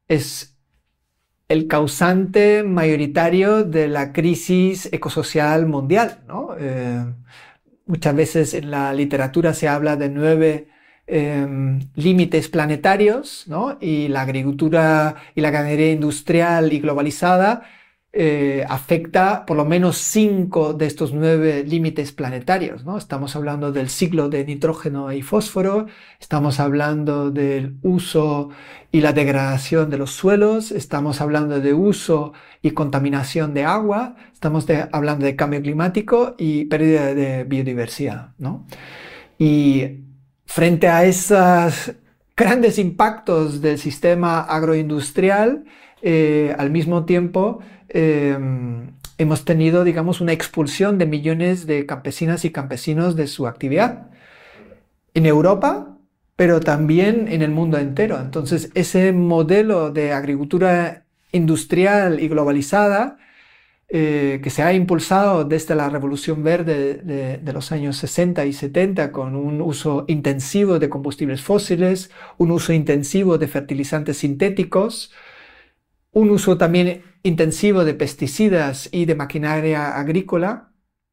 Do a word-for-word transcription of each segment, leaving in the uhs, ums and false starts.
es el causante mayoritario de la crisis ecosocial mundial, ¿no? Eh, muchas veces en la literatura se habla de nueve eh, límites planetarios, ¿no? Y la agricultura y la ganadería industrial y globalizada eh, afecta por lo menos cinco de estos nueve límites planetarios, ¿no? Estamos hablando del ciclo de nitrógeno y fósforo, estamos hablando del uso y la degradación de los suelos, estamos hablando de uso y contaminación de agua, estamos de, hablando de cambio climático y pérdida de biodiversidad, ¿no? Y frente a esos grandes impactos del sistema agroindustrial, eh, al mismo tiempo eh, hemos tenido, digamos, una expulsión de millones de campesinas y campesinos de su actividad en Europa, pero también en el mundo entero. Entonces, ese modelo de agricultura industrial y globalizada eh, que se ha impulsado desde la Revolución Verde de, de los años sesenta y setenta con un uso intensivo de combustibles fósiles, un uso intensivo de fertilizantes sintéticos, un uso también intensivo de pesticidas y de maquinaria agrícola,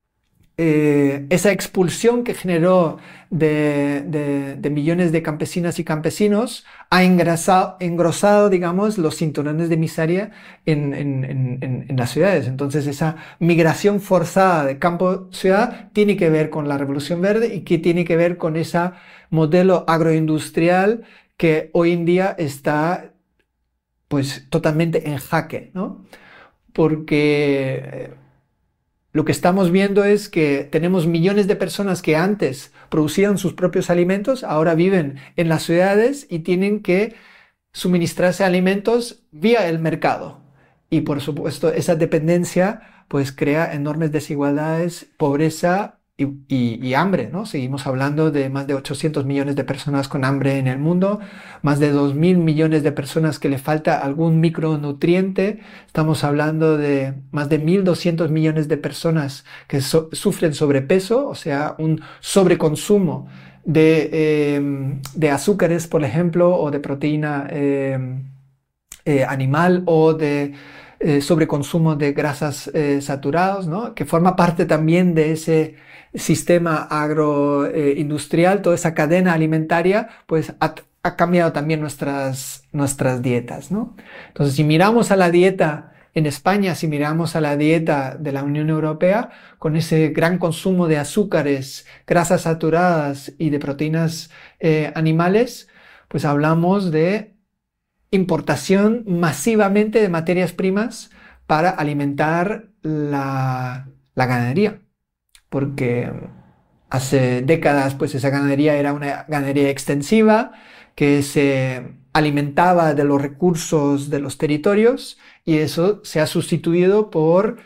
eh, esa expulsión que generó de, de, de millones de campesinas y campesinos ha engrasado, engrosado, digamos, los cinturones de miseria en, en, en, en las ciudades. Entonces, esa migración forzada de campo a ciudad tiene que ver con la Revolución Verde y que tiene que ver con ese modelo agroindustrial que hoy en día está pues totalmente en jaque, ¿no? Porque lo que estamos viendo es que tenemos millones de personas que antes producían sus propios alimentos, ahora viven en las ciudades y tienen que suministrarse alimentos vía el mercado. Y por supuesto, esa dependencia pues crea enormes desigualdades, pobreza y, y, y hambre, ¿no? Seguimos hablando de más de ochocientos millones de personas con hambre en el mundo, más de dos mil millones de personas que le falta algún micronutriente. Estamos hablando de más de mil doscientos millones de personas que so sufren sobrepeso, o sea, un sobreconsumo de, eh, de azúcares, por ejemplo, o de proteína eh, eh, animal, o de eh, sobreconsumo de grasas eh, saturadas, ¿no? Que forma parte también de ese sistema agroindustrial, eh, toda esa cadena alimentaria, pues ha, ha cambiado también nuestras, nuestras dietas, ¿no? Entonces, si miramos a la dieta en España, si miramos a la dieta de la Unión Europea, con ese gran consumo de azúcares, grasas saturadas y de proteínas eh, animales, pues hablamos de importación masivamente de materias primas para alimentar la, la ganadería. Porque hace décadas pues esa ganadería era una ganadería extensiva que se alimentaba de los recursos de los territorios y eso se ha sustituido por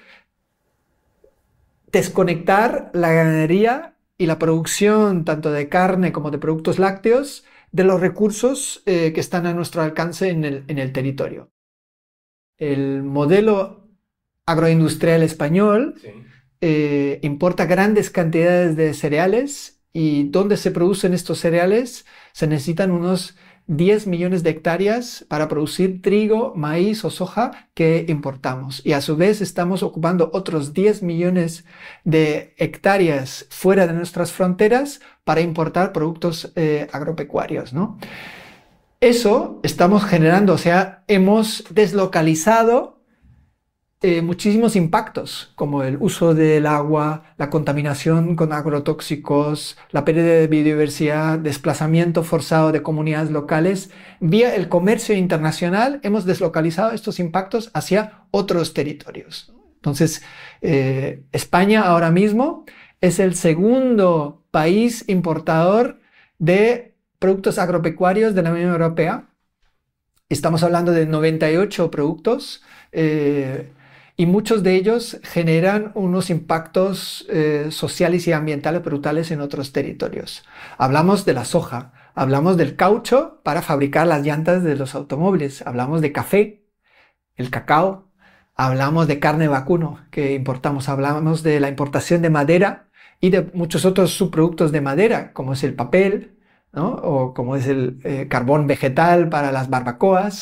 desconectar la ganadería y la producción tanto de carne como de productos lácteos de los recursos eh, que están a nuestro alcance en el, en el territorio. El modelo agroindustrial español sí. Eh, importa grandes cantidades de cereales y donde se producen estos cereales se necesitan unos diez millones de hectáreas para producir trigo, maíz o soja que importamos. Y a su vez estamos ocupando otros diez millones de hectáreas fuera de nuestras fronteras para importar productos eh, agropecuarios, ¿no? Eso estamos generando, o sea, hemos deslocalizado Eh, muchísimos impactos, como el uso del agua, la contaminación con agrotóxicos, la pérdida de biodiversidad, desplazamiento forzado de comunidades locales. Vía el comercio internacional hemos deslocalizado estos impactos hacia otros territorios. Entonces, eh, España ahora mismo es el segundo país importador de productos agropecuarios de la Unión Europea. Estamos hablando de noventa y ocho productos, eh, y muchos de ellos generan unos impactos eh, sociales y ambientales brutales en otros territorios. Hablamos de la soja, hablamos del caucho para fabricar las llantas de los automóviles, hablamos de café, el cacao, hablamos de carne vacuno que importamos, hablamos de la importación de madera y de muchos otros subproductos de madera, como es el papel, ¿no? O como es el eh, carbón vegetal para las barbacoas,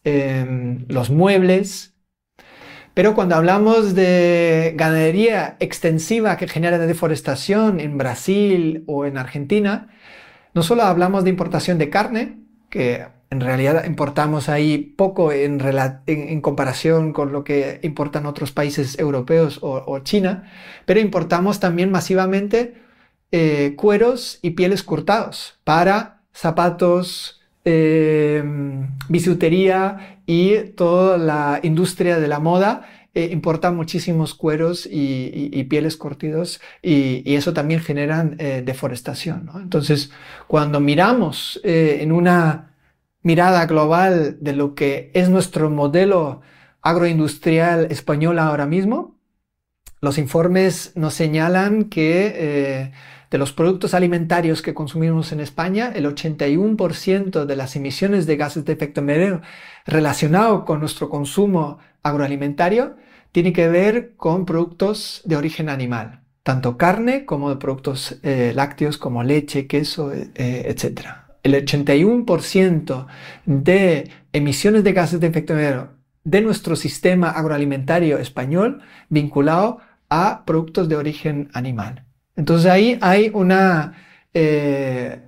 eh, los muebles. Pero cuando hablamos de ganadería extensiva que genera deforestación en Brasil o en Argentina, no solo hablamos de importación de carne, que en realidad importamos ahí poco en, en, en comparación con lo que importan otros países europeos o, o China, pero importamos también masivamente eh, cueros y pieles cortados para zapatos, eh, bisutería y toda la industria de la moda. Eh, importan muchísimos cueros y, y, y pieles curtidos y, y eso también genera eh, deforestación, ¿no? Entonces, cuando miramos eh, en una mirada global de lo que es nuestro modelo agroindustrial español ahora mismo, los informes nos señalan que eh, de los productos alimentarios que consumimos en España, el ochenta y uno por ciento de las emisiones de gases de efecto invernadero relacionado con nuestro consumo agroalimentario tiene que ver con productos de origen animal, tanto carne como de productos eh, lácteos como leche, queso, eh, etcétera. El ochenta y uno por ciento de emisiones de gases de efecto invernadero de nuestro sistema agroalimentario español vinculado a productos de origen animal. Entonces ahí hay una eh,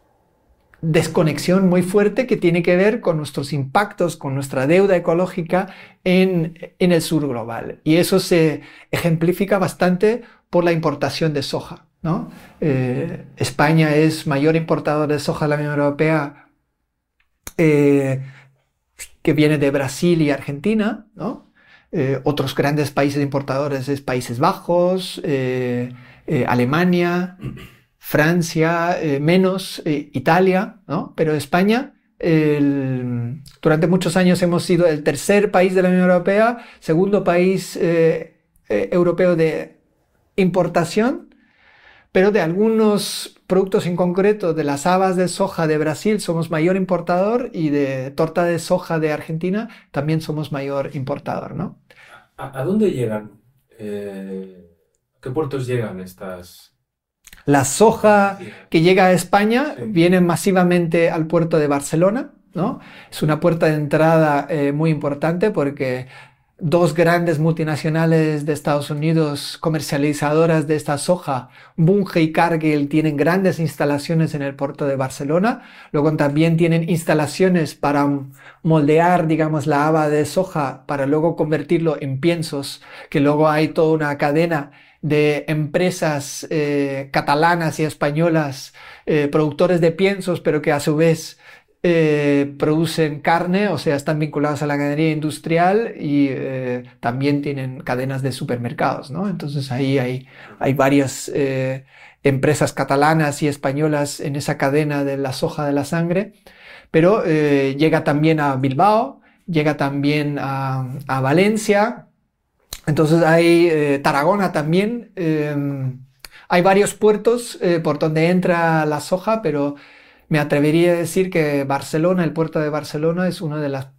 desconexión muy fuerte que tiene que ver con nuestros impactos, con nuestra deuda ecológica en, en el sur global. Y eso se ejemplifica bastante por la importación de soja, ¿no? Eh, España es mayor importador de soja de la Unión Europea, eh, que viene de Brasil y Argentina, ¿no? Eh, otros grandes países importadores es Países Bajos, eh, eh, Alemania, Francia, eh, menos, eh, Italia, ¿no? Pero España, el, durante muchos años hemos sido el tercer país de la Unión Europea, segundo país eh, eh, europeo de importación, pero de algunos productos en concreto, de las habas de soja de Brasil somos mayor importador y de torta de soja de Argentina también somos mayor importador, ¿no? ¿A, a dónde llegan? Eh, ¿a qué puertos llegan estas...? La soja que llega a España Sí. viene masivamente al puerto de Barcelona, ¿no? Es una puerta de entrada eh, muy importante porque dos grandes multinacionales de Estados Unidos comercializadoras de esta soja, Bunge y Cargill, tienen grandes instalaciones en el puerto de Barcelona. Luego también tienen instalaciones para moldear, digamos, la haba de soja para luego convertirlo en piensos, que luego hay toda una cadena de empresas eh, catalanas y españolas, eh, productores de piensos, pero que a su vez eh, producen carne, o sea, están vinculados a la ganadería industrial y eh, también tienen cadenas de supermercados, ¿no? Entonces ahí hay, hay varias eh, empresas catalanas y españolas en esa cadena de la soja de la sangre, pero eh, llega también a Bilbao, llega también a, a Valencia. Entonces hay eh, Tarragona también, eh, hay varios puertos eh, por donde entra la soja, pero me atrevería a decir que Barcelona, el puerto de Barcelona es una de las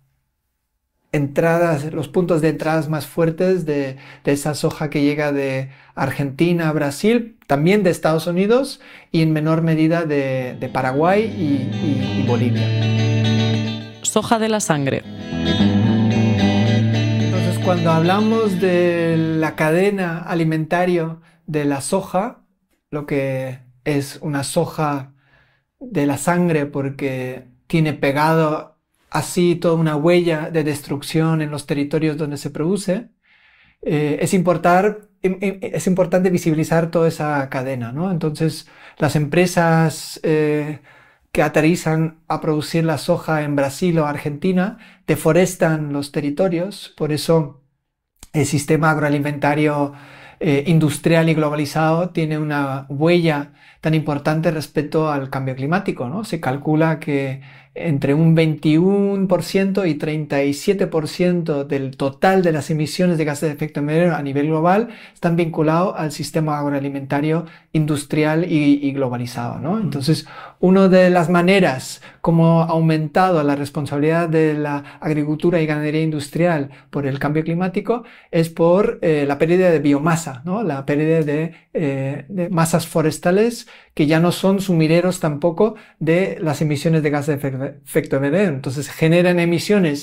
entradas, los puntos de entradas más fuertes de, de esa soja que llega de Argentina, Brasil, también de Estados Unidos y en menor medida de, de Paraguay y, y, y Bolivia. Soja de la sangre. Cuando hablamos de la cadena alimentaria de la soja, lo que es una soja de la sangre porque tiene pegado así toda una huella de destrucción en los territorios donde se produce, eh, es, importar, es importante visibilizar toda esa cadena, ¿no? Entonces, las empresas eh, que aterrizan a producir la soja en Brasil o Argentina deforestan los territorios, por eso el sistema agroalimentario eh, industrial y globalizado tiene una huella tan importante respecto al cambio climático, ¿no? Se calcula que entre un veintiuno por ciento y treinta y siete por ciento del total de las emisiones de gases de efecto invernadero a nivel global están vinculados al sistema agroalimentario industrial y, y globalizado, ¿no? Entonces, una de las maneras como ha aumentado la responsabilidad de la agricultura y ganadería industrial por el cambio climático es por eh, la pérdida de biomasa, ¿no? La pérdida de, eh, de masas forestales que ya no son sumideros tampoco de las emisiones de gases de efecto invernadero. Entonces generan emisiones